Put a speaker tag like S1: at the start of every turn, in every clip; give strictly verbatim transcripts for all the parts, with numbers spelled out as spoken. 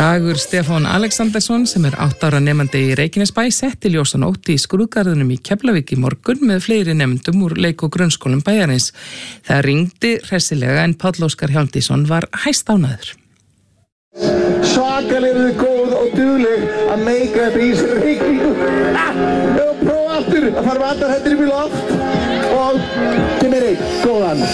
S1: Dagur Stefán Alexandersson sem er átta ára nemandi í Reykjanesbæ setti ljósanótt í skrúðgarðinum í Keflavík í morgun með fleiri nemendum úr leik- og grunnskólum bæjarins. Það ringdi hressilega en Páll Óskar Hjálmdísson var hæstánæður.
S2: Svakalega eru þið góð og dugleg að meika þetta í sér rigningu. Og prófa aftur að fara með allar hendur upp í loft og til mér einn, góðan.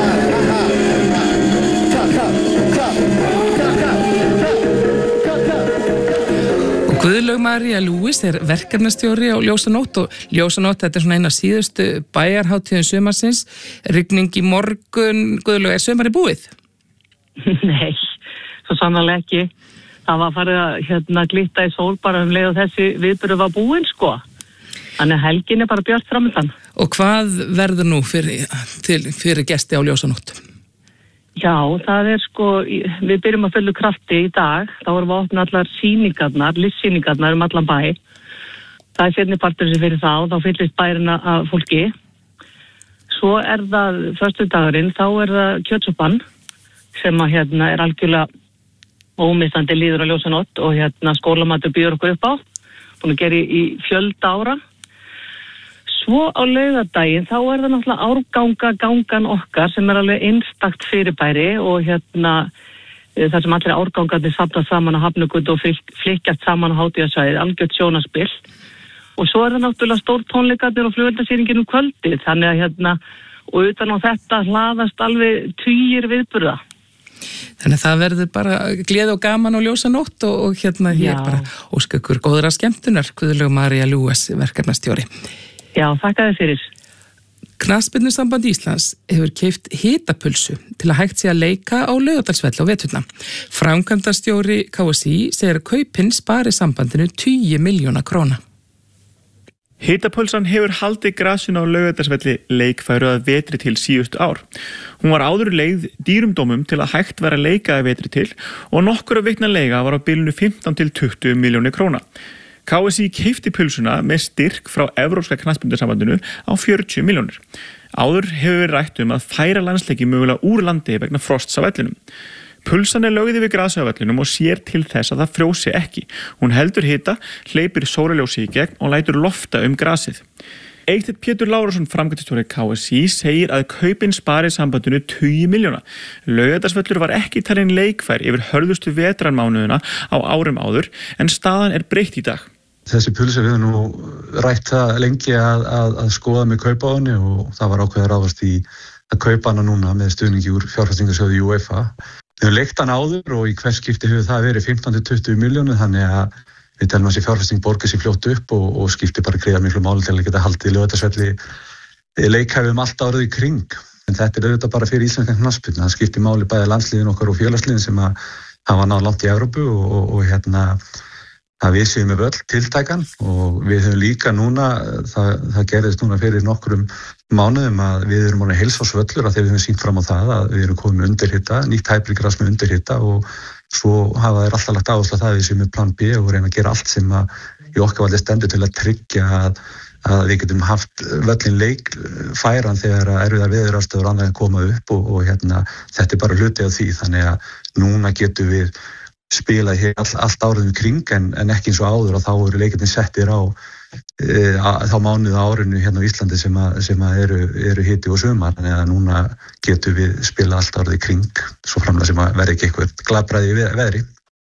S1: Guðlaug María Lúis er verkefnastjóri á Ljósanótt og Ljósanótt, þetta er svona eina síðustu bæjarhátíðin sumarsins. Rigning í morgun, Guðlaug, er sumari búið?
S3: Nei, svo sannarlega ekki. Það var farið að hérna, glitta í sól bara um leið og þessi viðburður var búinn, sko. Þannig að helgin er bara björt framöndan.
S1: Og hvað verður nú fyrir, til, fyrir gesti á Ljósanótt?
S3: Já, það er sko, við byrjum að fullu krafti í dag. Þá erum við að opna allar sýningarnar, listsýningarnar um allan bæ. Það er seinni partur sem fyrir þá, þá fyllist bærin af fólki. Svo er það föstudagurinn, þá er það kjötsúpan sem að hérna er algjörlega ómissandi líður á Ljósanótt og hérna skólamatur býður okkur upp á. Búin að gera í fjölda ára. Svo á laugardaginn, þá er það náttúrulega árganga gangan okkar sem er alveg einstakt fyrirbæri og hérna þar sem allir árgangarnir safnast saman á Hafnargötu og flykkjast saman á hátíðarsvæðið, algjört sjónarspil. Og svo er það náttúrulega stór tónleikarnir og flugeldasýningin um kvöldið, þannig að hérna, og utan á þetta hlaðast alveg tugir viðburða.
S1: Þannig að það verður bara gleði og gaman og Ljósanótt og, og hérna hér bara óska ykkur góðra skemmtunar, Guðlaug María Lúis, verkefnastjóri.
S3: Já, þakka þér fyrir.
S1: Knattspyrnusamband Íslands hefur keypt hitapulsu til að hægt sé að leika á Laugardalsvelli á veturna. Framkvæmdastjóri K S í segir að kaupin spari sambandinu tugi milljóna króna.
S4: Hitapulsan hefur haldið grasinu á Laugardalsvelli leikfæru að vetri til síðustu ár. Hún var áður leigð dýrum dómum til að hægt vera að leika að vetri til og nokkur af vikna leiga var á bilinu fimmtán til tuttugu milljónir króna. K S í keypti pulsuna með styrk frá Evrópska knattspyrnusambandinu á fjörutíu milljónir. Áður hefur verið rætt um að færa landsleiki mögulega úr landi vegna frosts á vellinum. Pulsan er lögð yfir grasið á vellinum og sér til þess að það frjósi ekki. Hún heldur hita, hleypir sólarljósi í gegn og lætur lofta um grasið. Eysteinn Pétur Lárusson, framkvæmdastjóri K S í, segir að kaupin spari sambandinu tugi milljóna. Laugardalsvöllur var ekki talin leikfær yfir hörðustu vetrarmánuðina á árum áður en staðan er breytt í dag.
S5: Þessi pulsa við nú rætt það lengi að, að, að skoða með kaupa á henni og það var ákveðið ráðast í að kaupa hana núna með stuðningi úr fjárfestingarsjóði UEFA. Við höfum leikt hana áður og í hvers skipti hefur það verið fimmtán til tuttugu milljónir þannig að við telum að þessi fjárfesting borgar sér fljótt upp og, og skipti bara greiða miklu máli til að geta haldið Laugardalsvelli leikhæfum allt árið í kring. En þetta er auðvitað bara fyrir íslenska knattspyrnu. Það skipti máli bæði landsliðin okkar og félagsliðin sem að hafa náð langt í Evrópu og, og, og hérna að við séum með völl tiltækan og við höfum líka núna, það, það gerðist núna fyrir nokkrum mánuðum að við erum orðnir heilsársvöllur að þegar við höfum sýnt fram á það að við erum komið með undirhita, nýtt hæpilgras með undirhita og svo hafa þeir alltaf lagt áherslu á það að við séum með plan B og reyna að gera allt sem að í okkar valdi stendur til að tryggja að, að við getum haft völlin leik færan þegar erfiðar veðuraðstæður annað en koma upp og, og hérna, þetta er bara hluti af því þannig að núna getum við spilað hér all, allt árið um kring en, en ekki eins og áður og þá eru leikirnir settir á e, að, þá mánuð á árinu hérna á Íslandi sem, að, sem að eru, eru hiti og sumar þannig að núna getum við spilað allt árið í kring svo framlega sem að verði ekki eitthvað glabræði í veðri.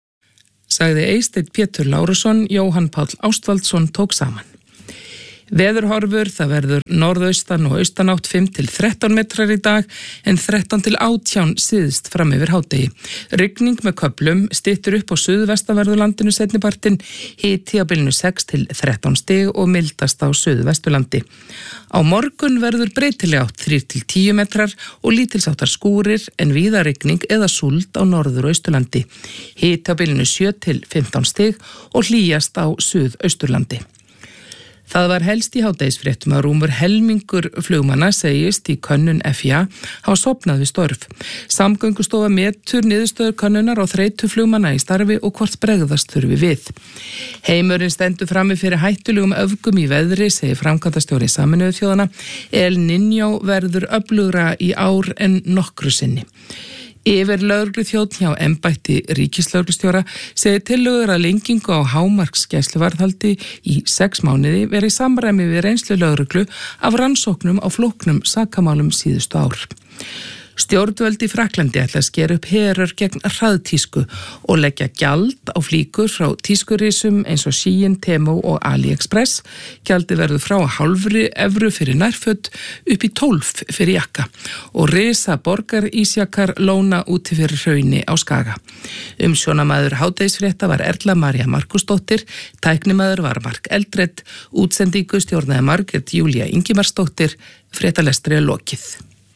S1: Sagði Eysteinn Pétur Lárusson, Jóhann Páll Ástvaldsson tók saman. Veðurhorfur, það verður norðaustan og austanátt fimm til þrettán metrar í dag en þrettán til átján síðst fram yfir hádegi. Rigning með köflum styttur upp á suðvestanverðurlandinu seinnipartinn, hiti á bilinu sex til þrettán stig og mildast á suðvesturlandi. Á morgun verður breytileg átt þrír til tíu metrar og lítilsháttar skúrir en víða rigning eða súld á norður- og austurlandi. Hiti á bilinu sjö til fimmtán stig og hlýjast á suðausturlandi. Það var helst í hádegisfréttum að rúmur helmingur flugmanna segist í könnun F I A hafa sofnað við störf. Samgöngustofa metur niðurstöður könnunar á þreytu flugmanna í starfi og hvort bregðast þurfi við. Heimurinn stendur frammi fyrir hættulegum öfgum í veðri, segir framkvæmdastjóri Sameinuðu þjóðanna. El Niño verður öflugra í ár en nokkru sinni. Yfir lögregluþjónn hjá embætti ríkislögreglustjóra segir tillögur að lengingu á hámarksgæsluvarðhaldi í sex mánuði verið í samræmi við reynslu lögreglu af rannsóknum á flóknum sakamálum síðustu ár. Stjórnvöld í Frakklandi ætla að skera upp herör gegn hraðtísku og leggja gjald á flíkur frá tískurisum eins og Shein, Temu og AliExpress. Gjaldið verður frá hálfri evru fyrir nærföt upp í tólf fyrir jakka og risa borgarísjakar lóna úti fyrir hrauni á Skaga. Umsjónamaður hádegisfrétta var Erla María Markusdóttir, tæknimaður var Mark Eldred, útsendingu stjórnaði Margrét Júlía Ingimarsdóttir, fréttalestri er lokið.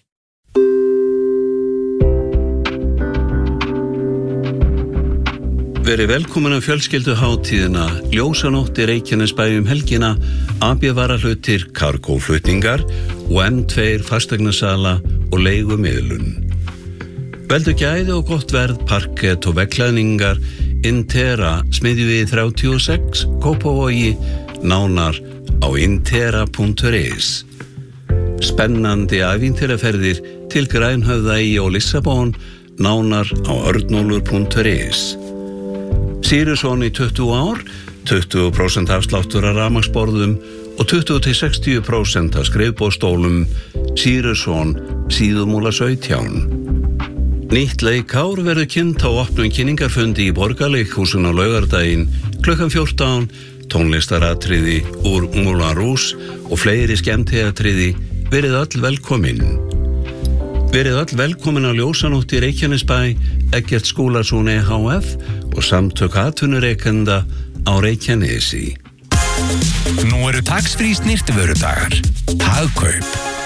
S6: Verið velkomin á fjölskylduhátíðina, ljósanótt í Reykjanesbæ um helgina, A B varahlutir, kargóflutningar og M tvö fasteignasala og leigumiðlun. Veldu gæði og gott verð, parkett og veggklæðningar, Intera, smiðjuvegi þrjátíu og sex, Kópavogi, nánar á intera punktur is. Spennandi ævintýraferðir til Grænhöfða og Lissabon, nánar á örnólfur punktur is. Sýruson í tuttugu ár, tuttugu prósent afsláttur af rafmagnsborðum og tuttugu til sextíu prósent af skrifborðsstólum. Sýruson, Síðumúla sautján. Nýtt leikár verður kynnt á opnum kynningarfundi í Borgarleikhúsinu á laugardaginn klukkan fjórtán, tónlistaratriði úr Moulin Rouge og fleiri skemmtiatriði. Verið öll velkomin. Verið öll velkomin á ljósanótt í Reykjanesbæ, Eggert Skúlason E H F og samtök atvinnurekenda á Reykjanesi.
S7: Nú eru tax-free snyrtivörudagar. Hagkaup.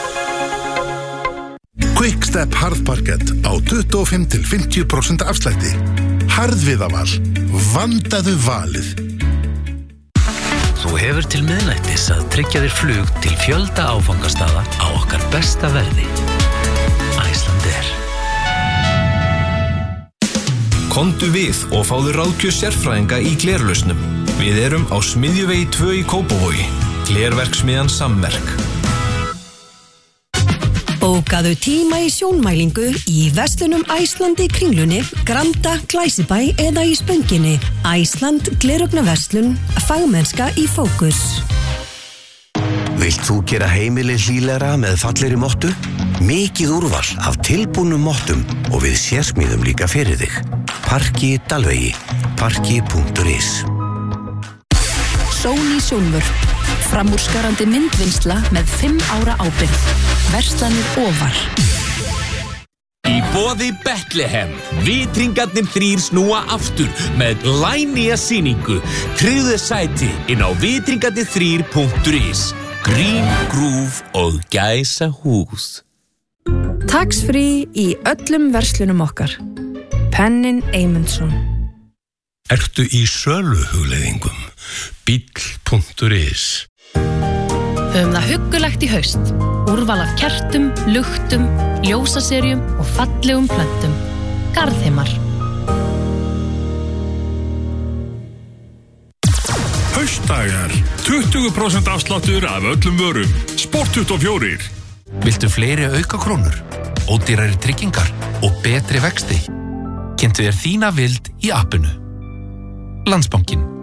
S8: Quickstep harðparkett á tuttugu og fimm til fimmtíu prósent afslætti. Harðviðaval. Vandaðu valið.
S9: Þú hefur til miðnættis að tryggja þér flug til fjölda áfangastaða á okkar besta verði. Icelandair.
S10: Komdu við og fáðu ráðgjöf sérfræðinga í glerlausnum. Við erum á Smiðjuvegi tvö í Kópavogi. Glerverksmiðjan Sammerk.
S11: Bókaðu tíma í sjónmælingu í verslunum Iceland í Kringlunni, Granda, Glæsibæ eða í Spönginni. Iceland gleraugnverslun, fagmennska í fókus.
S12: Vilt þú gera heimili hlýlegra með fallegri mottu? Mikið úrval af tilbúnum mottum og við sérsmíðum líka fyrir þig. Parki Dalvegi, parki punktur is.
S13: Sony sjónvörp. Framúrskarandi myndvinnsla með fimm ára ábyrgð. Verslanir ofar.
S14: Í boði Bethlehem, vitringarnir þrír snúa aftur með glænýja sýningu. Tryggðu sæti inn á vitringarnir þrír punktur is. Grín, grúf og gæsa hús.
S15: Tax-free í öllum verslunum okkar. Pennin Eymundsson.
S16: Ertu í söluhugleiðingum? bíll punktur is.
S13: Höfum það huggulegt í haust. Úrval af kertum, luktum, ljósaserjum og fallegum plöntum. Garðheimar.
S16: Haustdagar. tuttugu prósent afsláttur af öllum vörum. Sport tuttugu og fjórir.
S7: Viltu fleiri aukakrónur, ódýrari tryggingar og betri vexti? Kynntu þér þína vild í appinu. Landsbankinn.